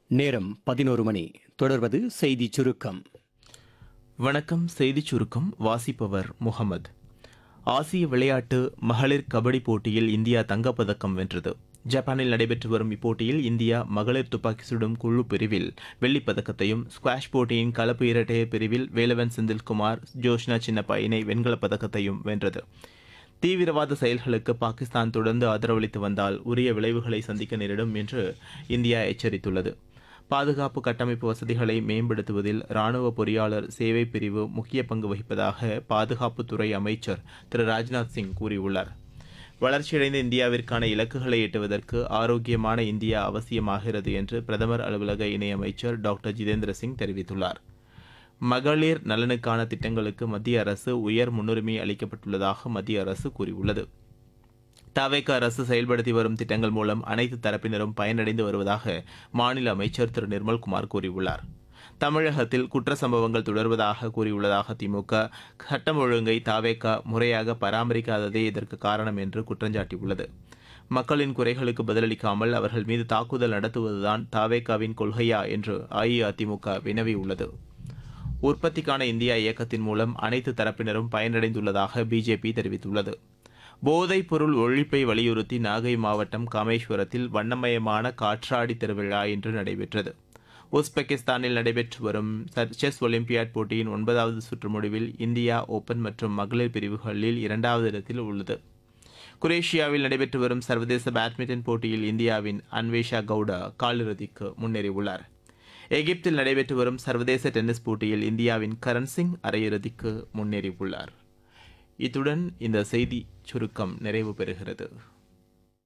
நேரம் 11 மணி. தொடர்வது செய்திச் சுருக்கம். வணக்கம். செய்திச் சுருக்கம் வாசிப்பவர் முகமது. ஆசிய விளையாட்டு மகளிர் கபடி போட்டியில் இந்தியா தங்கப்பதக்கம் வென்றது. ஜப்பானில் நடைபெற்று வரும் இப்போட்டியில் இந்தியா மகளிர் துப்பாக்கி சுடும் குழு பிரிவில் வெள்ளிப் பதக்கத்தையும், ஸ்குவாஷ் போட்டியின் கலப்பு இரட்டையர் பிரிவில் வேலவன் செந்தில்குமார், ஜோஷ்னா சின்னப்பா இணை வெண்கலப் பதக்கத்தையும் வென்றது. தீவிரவாத செயல்களுக்கு பாகிஸ்தான் தொடர்ந்து ஆதரவளித்து வந்தால் உரிய விளைவுகளை சந்திக்க நேரிடும் என்று இந்தியா எச்சரித்துள்ளது. பாதுகாப்பு கட்டமைப்பு வசதிகளை மேம்படுத்துவதில் ராணுவ பொறியாளர் சேவை பிரிவு முக்கிய பங்கு வகிப்பதாக பாதுகாப்புத்துறை அமைச்சர் திரு ராஜ்நாத் சிங் கூறியுள்ளார். வளர்ச்சியடைந்த இந்தியாவிற்கான இலக்குகளை எட்டுவதற்கு ஆரோக்கியமான இந்தியா அவசியமாகிறது என்று பிரதமர் அலுவலக இணையமைச்சர் டாக்டர் ஜிதேந்திர சிங் தெரிவித்துள்ளார். மகளிர் நலனுக்கான திட்டங்களுக்கு மத்திய அரசு உயர் முன்னுரிமை அளிக்கப்பட்டுள்ளதாக மத்திய அரசு கூறியுள்ளது. தவேக அரசு செயல்படுத்தி வரும் திட்டங்கள் மூலம் அனைத்து தரப்பினரும் பயனடைந்து வருவதாக மாநில அமைச்சர் திரு நிர்மல்குமார் கூறியுள்ளார். தமிழகத்தில் குற்ற சம்பவங்கள் தொடர்வதாக கூறியுள்ளதாக திமுக சட்டம் ஒழுங்கை தவேக முறையாக பராமரிக்காததே இதற்கு காரணம் என்று குற்றஞ்சாட்டியுள்ளது. மக்களின் குறைகளுக்கு பதிலளிக்காமல் அவர்கள் மீது தாக்குதல் நடத்துவதுதான் தவேகவின் கொள்கையா என்று அஇஅதிமுக வினவியுள்ளது. உற்பத்திக்கான இந்தியா இயக்கத்தின் மூலம் அனைத்து தரப்பினரும் பயனடைந்துள்ளதாக பிஜேபி தெரிவித்துள்ளது. போதைப் பொருள் ஒழிப்பை வலியுறுத்தி நாகை மாவட்டம் காமேஸ்வரத்தில் வண்ணமயமான காற்றாடி திருவிழா இன்று நடைபெற்றது. உஸ்பெகிஸ்தானில் நடைபெற்று வரும் செஸ் ஒலிம்பியாட் போட்டியின் 9வது சுற்று முடிவில் இந்தியா ஓபன் மற்றும் மகளிர் பிரிவுகளில் 2வது இடத்தில் உள்ளது. குரேஷியாவில் நடைபெற்று வரும் சர்வதேச பேட்மிண்டன் போட்டியில் இந்தியாவின் அன்வேஷா கவுடா காலிறுதிக்கு முன்னேறியுள்ளார். எகிப்தில் நடைபெற்று வரும் சர்வதேச டென்னிஸ் போட்டியில் இந்தியாவின் கரண் சிங் அரையிறுதிக்கு முன்னேறியுள்ளார். இத்துடன் இந்த செய்தி சுருக்கம் நிறைவு பெறுகிறது.